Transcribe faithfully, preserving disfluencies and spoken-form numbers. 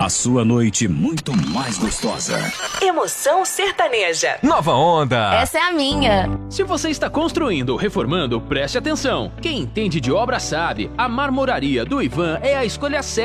a sua noite muito mais gostosa. Emoção sertaneja. Nova Onda. Essa é a minha. Se você está construindo ou reformando, preste atenção. Quem entende de obra sabe, a Marmoraria do Ivan é a escolha certa.